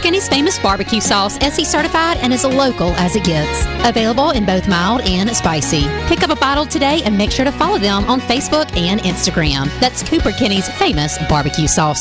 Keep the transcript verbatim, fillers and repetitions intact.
Kenny's Famous Barbecue Sauce, S E certified, and as local as it gets. Available in both mild and spicy. Pick up a bottle today and make sure to follow them on Facebook and Instagram. That's Cooper Kenny's Famous Barbecue Sauce.